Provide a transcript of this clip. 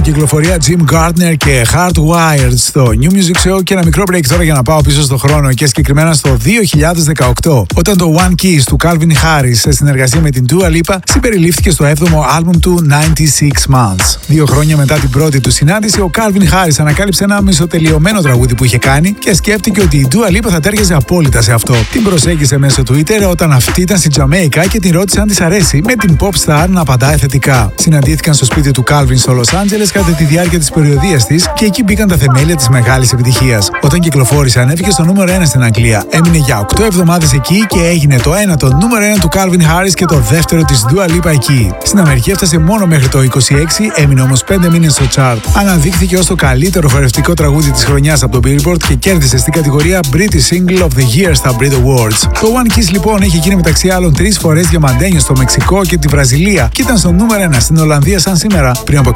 κυκλοφορία Jim Gardner και Hardwired στο New Music Show. Και ένα μικρό break τώρα για να πάω πίσω στο χρόνο και συγκεκριμένα στο 2018, όταν το One Kiss του Calvin Harris σε συνεργασία με την Dua Lipa συμπεριλήφθηκε στο 7ο άλμπουμ του 96 Months. 2 χρόνια μετά την πρώτη του συνάντηση, ο Calvin Harris ανακάλυψε ένα μισοτελειωμένο τραγούδι που είχε κάνει και σκέφτηκε ότι η Dua Lipa θα τέριαζε απόλυτα σε αυτό. Την προσέγγισε μέσω Twitter όταν αυτή ήταν στη Τζαμέικα και την ρώτησε αν της αρέσει, με την pop star να απαντάει θετικά. Συναντήθηκαν στο σπίτι του Calvin στο Los Angeles κατά τη διάρκεια της περιοδίας της και εκεί μπήκαν τα θεμέλια της μεγάλης επιτυχίας. Όταν κυκλοφόρησε, ανέβηκε στο νούμερο 1 στην Αγγλία. Έμεινε για 8 εβδομάδες εκεί και έγινε το νούμερο 1 του Calvin Harris και το δεύτερο της Dua Lipa εκεί. Στην Αμερική έφτασε μόνο μέχρι το 26, έμεινε όμως 5 μήνες στο chart. Αναδείχθηκε ως το καλύτερο χορευτικό τραγούδι της χρονιάς από το Billboard και κέρδισε στην κατηγορία British Single of the Year στα Brit Awards. Το One Kiss λοιπόν έχει γίνει μεταξύ άλλων 3 φορές διαμαντένιο στο Μεξικό και τη Βραζιλία και ήταν στο νούμερο 1 στην Ολλανδία σαν σήμερα πριν από